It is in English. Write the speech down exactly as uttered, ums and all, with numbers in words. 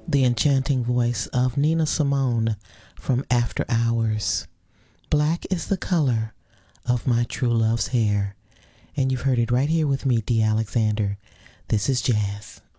the enchanting voice of Nina Simone from After Hours. Black is the color of my true love's hair. And you've heard it right here with me, D. Alexander. This is jazz.